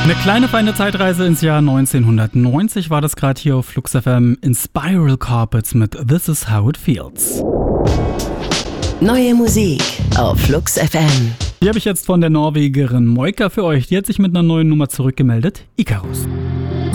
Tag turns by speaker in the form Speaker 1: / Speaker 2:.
Speaker 1: Eine kleine feine Zeitreise ins Jahr 1990 war das gerade hier auf Flux FM in Spiral Carpets mit This Is How It Feels.
Speaker 2: Neue Musik auf Flux FM.
Speaker 1: Die habe ich jetzt von der Norwegerin Moika für euch. Die hat sich mit einer neuen Nummer zurückgemeldet. Icarus.